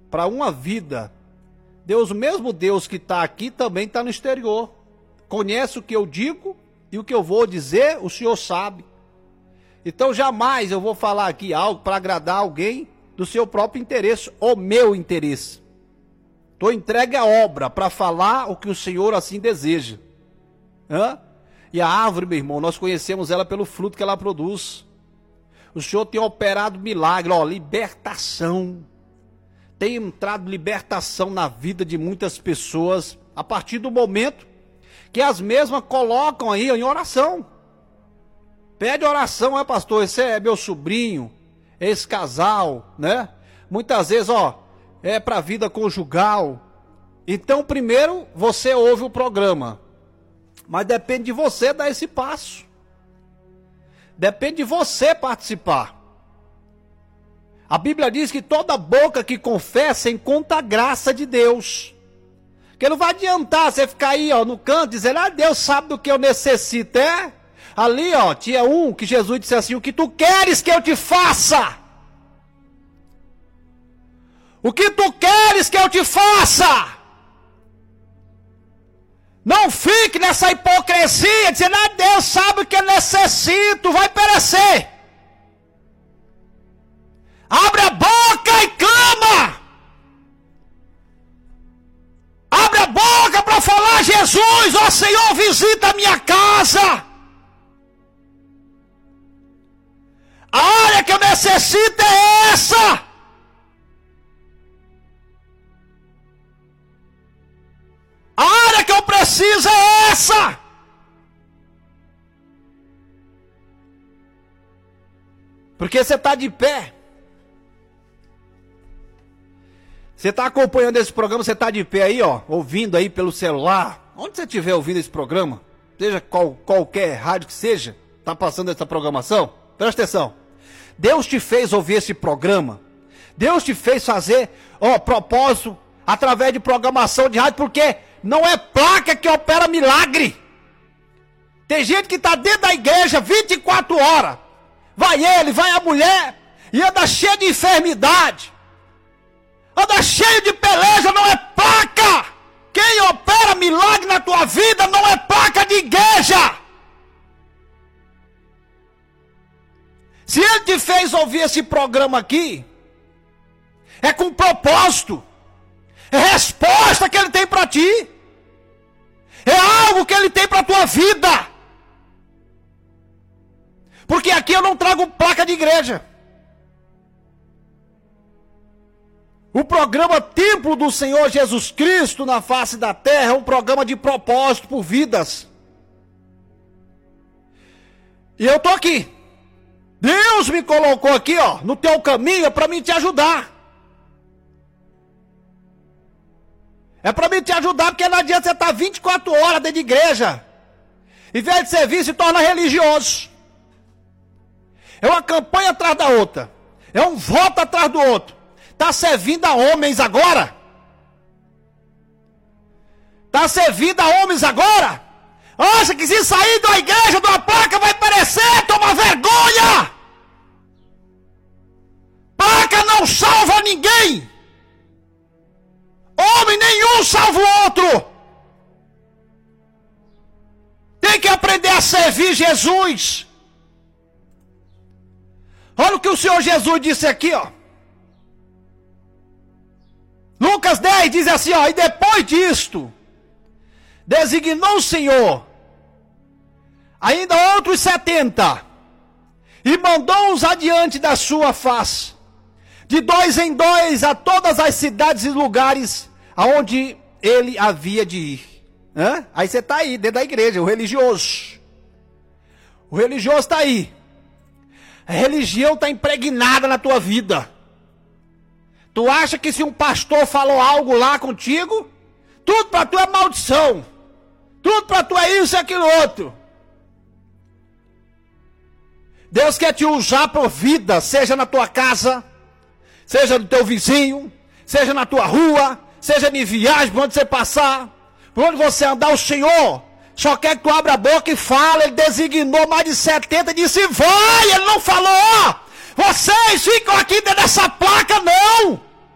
para uma vida. Deus, o mesmo Deus que está aqui, também está no exterior. Conhece o que eu digo e o que eu vou dizer, o Senhor sabe. Então jamais eu vou falar aqui algo para agradar alguém do seu próprio interesse, ou meu interesse. Estou entregue à obra para falar o que o Senhor assim deseja. E a árvore, meu irmão, nós conhecemos ela pelo fruto que ela produz. O Senhor tem operado milagre, libertação. Tem entrado libertação na vida de muitas pessoas, a partir do momento que as mesmas colocam aí em oração. Pede oração, pastor, esse é meu sobrinho, esse casal, né? Muitas vezes, é para a vida conjugal. Então, primeiro, você ouve o programa. Mas depende de você dar esse passo. Depende de você participar. A Bíblia diz que toda boca que confessa encontra a graça de Deus. Porque não vai adiantar você ficar aí no canto dizendo, Deus sabe do que eu necessito, Ali tinha um que Jesus disse assim, o que tu queres que eu te faça? O que tu queres que eu te faça? Não fique nessa hipocrisia, dizendo, Deus sabe o que eu necessito, vai perecer. Abre a boca e clama. Abre a boca para falar, Jesus, Senhor, visita a minha casa. A área que eu necessito é essa. A área que eu preciso é essa. Porque você está de pé. Você está acompanhando esse programa, você está de pé aí, ouvindo aí pelo celular. Onde você estiver ouvindo esse programa, seja qualquer rádio que seja, está passando essa programação, presta atenção. Deus te fez ouvir esse programa. Deus te fez fazer, propósito, através de programação de rádio, porque não é placa que opera milagre. Tem gente que está dentro da igreja 24 horas. Vai ele, vai a mulher, e anda cheio de enfermidade. Anda cheio de peleja, não é placa. Quem opera milagre na tua vida não é placa de igreja. Se ele te fez ouvir esse programa aqui, é com propósito. É resposta que ele tem para ti. É algo que ele tem para a tua vida. Porque aqui eu não trago placa de igreja. O programa Templo do Senhor Jesus Cristo na face da terra é um programa de propósito por vidas. E eu estou aqui. Deus me colocou aqui, no teu caminho, para mim te ajudar. É para mim te ajudar, porque não adianta você estar 24 horas dentro de igreja. Em vez de servir, se torna religioso. É uma campanha atrás da outra. É um voto atrás do outro. Está servindo a homens agora? Está servindo a homens agora? Acha que se sair da igreja, de uma placa, vai perecer? Toma vergonha! Placa não salva ninguém! Homem nenhum salva o outro! Tem que aprender a servir Jesus. Olha o que o Senhor Jesus disse aqui, Lucas 10 diz assim, e depois disto, designou o Senhor ainda outros 70, e mandou-os adiante da sua face, de 2 em 2, a todas as cidades e lugares aonde ele havia de ir. Aí você está aí, dentro da igreja, o religioso. O religioso está aí. A religião está impregnada na tua vida. Tu acha que se um pastor falou algo lá contigo, tudo para tu é maldição. Tudo para tu é isso e aquilo outro. Deus quer te usar por vida, seja na tua casa, seja no teu vizinho, seja na tua rua, seja em viagem, por onde você passar, por onde você andar, o Senhor só quer que tu abra a boca e fale. Ele designou mais de 70 e disse, vai, ele não falou, vocês ficam aqui dentro dessa placa, não.